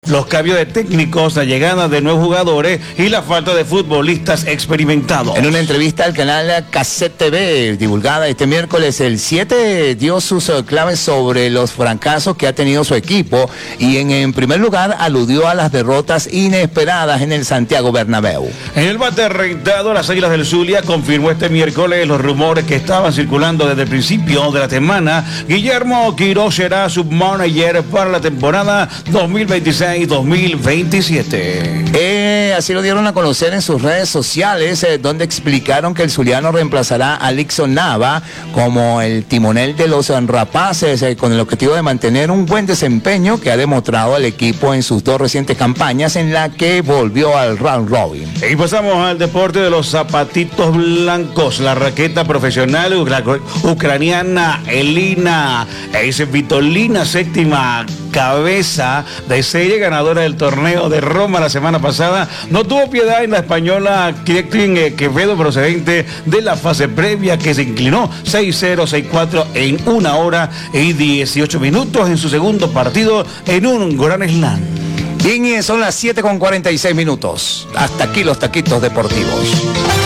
los cambios de técnicos, la llegada de nuevos jugadores y la falta de futbolistas experimentados. En una entrevista al canal Cassette TV, divulgada este miércoles, el 7 dio sus claves sobre los fracasos que ha tenido su equipo y en primer lugar aludió a las derrotas inesperadas en el Santiago Bernabéu. En el bate rentado, las Águilas del Zulia confirmó este miércoles los rumores que estaban circulando desde el principio de la semana. Guillermo Quiroz será submanager para la temporada 2026-2027. Así lo dieron a conocer en sus redes sociales, donde explicaron que el zuliano reemplazará a Lixon Nava como el timonel de los Rapaces, con el objetivo de mantener un buen desempeño que ha demostrado el equipo en sus dos recientes campañas en la que volvió al round robin. Y pasamos al deporte de los zapatitos blancos. La raqueta profesional ucraniana Elina Svitolina, séptima cabeza de serie ganadora del torneo de Roma la semana pasada, no tuvo piedad en la española Kirsten Quevedo, procedente de la fase previa, que se inclinó 6-0, 6-4 en 1 hora y 18 minutos en su segundo partido en un Grand Slam. Bien, y son las 7:46. Hasta aquí los taquitos deportivos.